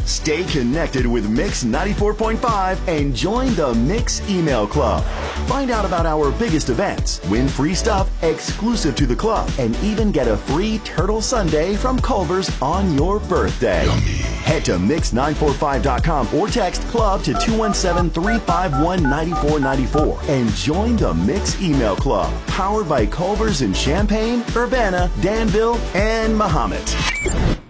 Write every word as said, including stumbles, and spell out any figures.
Stay connected with Mix ninety-four point five and join the Mix Email Club. Find out about our biggest events, win free stuff exclusive to the club, and even get a free Turtle Sundae from Culver's on your birthday. Yummy. Head to mix nine four five dot com or text club to two one seven, three five one, nine four nine four and join the Mix Email Club, powered by Culver's in Champaign, Urbana, Danville, and Mahomet.